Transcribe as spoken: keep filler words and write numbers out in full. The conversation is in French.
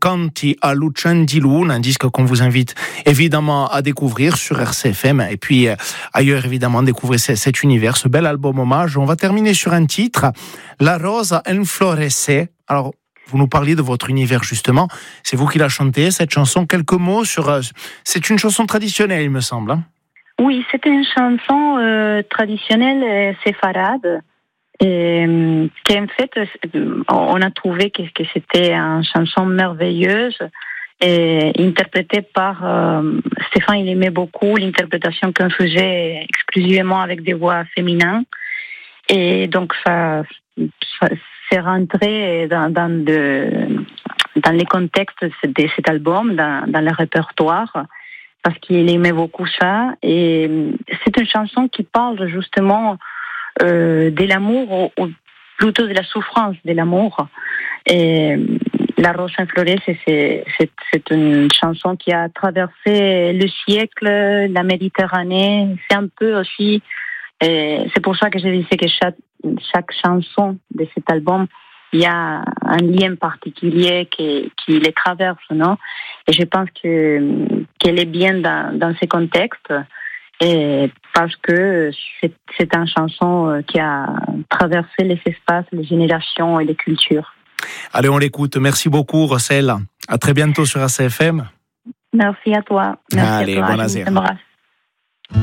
Canti a luce di luna, un disque qu'on vous invite évidemment à découvrir sur R C F M et puis euh, ailleurs évidemment découvrir c- cet univers, ce bel album hommage. On va terminer sur un titre, La Rosa Enflorece. Alors, vous nous parliez de votre univers justement, c'est vous qui la chantez cette chanson, quelques mots sur... Euh, c'est une chanson traditionnelle il me semble, hein? Oui, c'est une chanson euh, traditionnelle euh, séfarade. Et euh, qu'en fait, euh, on a trouvé que, que c'était une chanson merveilleuse et interprétée par euh, Stéphane. Il aimait beaucoup l'interprétation qu'on faisait exclusivement avec des voix féminines. Et donc, ça, ça c'est rentré dans, dans, le, dans les contextes de cet album, dans, dans le répertoire, parce qu'il aimait beaucoup ça. Et c'est une chanson qui parle justement euh, de l'amour, ou, ou plutôt de la souffrance de l'amour. Et La Rosa Enflorece, c'est, c'est, c'est une chanson qui a traversé le siècle, la Méditerranée. C'est un peu aussi... Et c'est pour ça que je disais que chaque, chaque chanson de cet album, il y a un lien particulier qui, qui les traverse, non? Et je pense que, qu'elle est bien dans, dans ces contextes, et parce que c'est, c'est une chanson qui a traversé les espaces, les générations et les cultures. Allez, on l'écoute. Merci beaucoup, Rossel. À très bientôt sur R C F M. Merci à toi. Merci Allez, à toi. buonasera. Je t'embrasse.